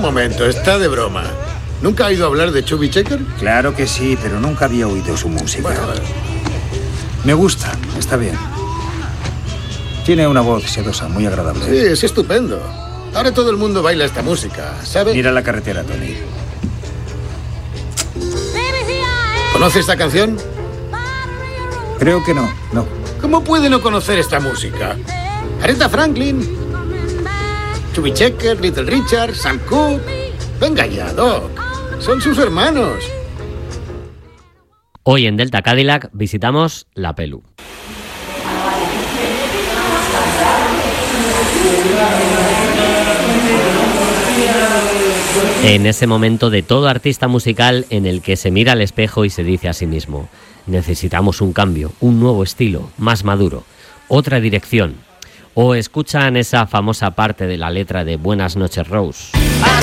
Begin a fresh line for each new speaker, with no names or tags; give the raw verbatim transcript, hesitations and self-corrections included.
momento, está de broma. ¿Nunca ha oído hablar de Chubby Checker?
Claro que sí, pero nunca había oído su música.
Bueno,
me gusta, está bien. Tiene una voz sedosa, muy agradable.
sí, es estupendo. Ahora todo el mundo baila esta música, ¿sabes?
Mira la carretera, Tony.
¿Conoce esta canción?
Creo que no, no.
¿Cómo puede no conocer esta música? Aretha Franklin, Chubby Checker, Little Richard, Sam Cooke. Venga ya, Doc. Son sus hermanos.
Hoy en Delta Cadillac visitamos La Pelu. En ese momento de todo artista musical en el que se mira al espejo y se dice a sí mismo: necesitamos un cambio, un nuevo estilo, más maduro, otra dirección. O escuchan esa famosa parte de la letra de Buenas noches, Rose.